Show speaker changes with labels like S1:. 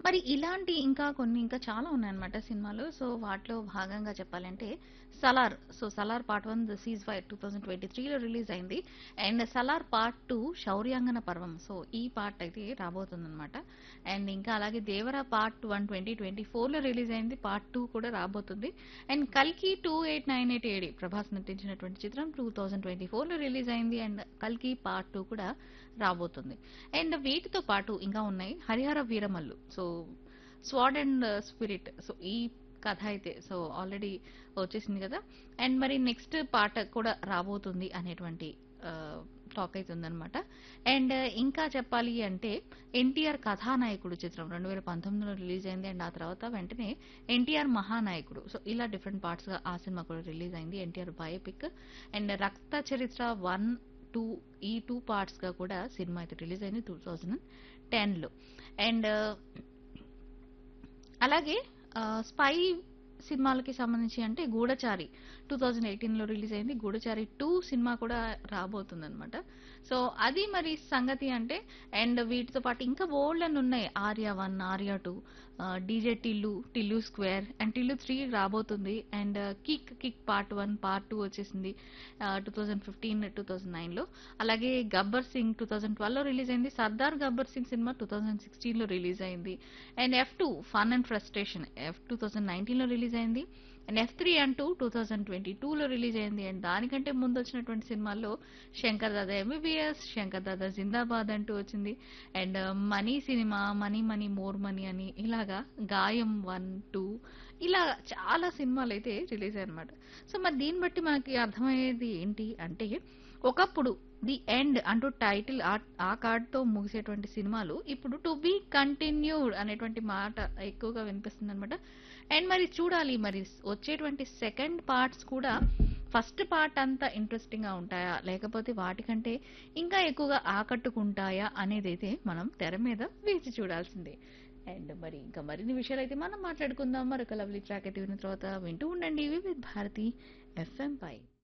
S1: మరి ఇలాంటి ఇంకా కొన్ని ఇంకా చాలా ఉన్నాయన్నమాట సినిమాలు. సో, వాటిలో భాగంగా చెప్పాలంటే 'Salaar'. So, 'Salaar part 1 the cease fire' 2023లో release అయింది. అండ్ 'సలార్ పార్ట్ 2 శౌర్యాంగన పర్వం'. సో, ఈ పార్ట్ అయితే రాబోతుందన్నమాట. అండ్ ఇంకా అలాగే 'దేవర పార్ట్ 1' 2024లో రిలీజ్ అయింది. పార్ట్ 2 కూడా రాబోతుంది. అండ్ 'కల్కి 2898 ఏడి' ప్రభాస్ నటించినటువంటి చిత్రం 2024లో రిలీజ్ అయింది. అండ్ 'కల్కి పార్ట్ 2' కూడా రాబోతుంది. అండ్ వీటితో పాటు ఇంకా ఉన్నాయి 'Harihara Veeramallu'. So, 'sword and spirit'. So, ఈ కథ అయితే సో ఆల్రెడీ వచ్చేసింది కదా. అండ్ మరి నెక్స్ట్ పార్ట్ కూడా రాబోతుంది అనేటువంటి టాక్ అయితే ఉందన్నమాట. అండ్ ఇంకా చెప్పాలి అంటే 'ఎన్టీఆర్ కథానాయకుడు' చిత్రం 2019లో రిలీజ్ అయింది. అండ్ ఆ తర్వాత వెంటనే 'ఎన్టీఆర్ మహానాయకుడు'. సో ఇలా డిఫరెంట్ పార్ట్స్ గా ఆ సినిమా కూడా రిలీజ్ అయింది. ఎన్టీఆర్ బయోపిక్. అండ్ 'రక్త చరిత్ర 1, 2' ఈ 2 పార్ట్స్ గా కూడా సినిమా అయితే రిలీజ్ అయింది 2010లో. అండ్ అలాగే స్పై సినిమాలకి సంబంధించి అంటే 'గూఢచారి' 2018లో రిలీజ్ అయింది. 'గూఢచారి 2' సినిమా కూడా రాబోతుందన్నమాట. సో అది మరి సంగతి అంటే. అండ్ వీటితో పాటు ఇంకా బోల్డన్ని ఉన్నాయి. 'Arya 1', 'Arya 2', 'DJ Tillu', 'Tillu square' and 'Tillu 3' రాబోతుంది. అండ్ 'కిక్' పార్ట్ 1, పార్ట్ 2 వచ్చేసింది 2015, 2009లో. అలాగే 'గబ్బర్ సింగ్' 2012లో రిలీజ్ అయింది. 'సర్దార్ గబ్బర్ సింగ్' సినిమా 2016లో రిలీజ్ అయింది. And 'F2 fun and frustration' 2019లో release అయింది. అండ్ 'F3 అండ్ 2' 2022లో రిలీజ్ అయింది. అండ్ దానికంటే ముందు వచ్చినటువంటి సినిమాల్లో 'శంకర్ దాదా ఎంబీబీఎస్', 'శంకర్ దాదా జిందాబాద్' అంటూ వచ్చింది. And 'money' cinema, 'money money more money' అని ఇలాగా 'గాయం 1, 2' ఇలా చాలా సినిమాలు అయితే రిలీజ్ అయ్యాయన్నమాట. సో మరి దీన్ని బట్టి మనకి అర్థమయ్యేది ఏంటి అంటే ఒకప్పుడు 'ది ఎండ్' అంటూ టైటిల్ ఆ కార్డ్‌తో ముగిసేటువంటి సినిమాలు ఇప్పుడు 'టు బీ కంటిన్యూడ్' అనేటువంటి మాట ఎక్కువగా వినిపిస్తుందన్నమాట. అండ్ మరి చూడాలి మరి వచ్చేటువంటి సెకండ్ పార్ట్స్ కూడా ఫస్ట్ పార్ట్ అంత ఇంట్రెస్టింగ్ గా ఉంటాయా లేకపోతే వాటికంటే ఇంకా ఎక్కువగా ఆకట్టుకుంటాయా అనేదైతే మనం తెర మీద వేచి చూడాల్సిందే. అండ్ మరి ఇంకా మరిన్ని విషయాలు అయితే మనం మాట్లాడుకుందాం. మరొక లవ్లీ ట్రాక్ అయితే విన్న తర్వాత వింటూ ఉండండి వివిధ భారతి FM పై.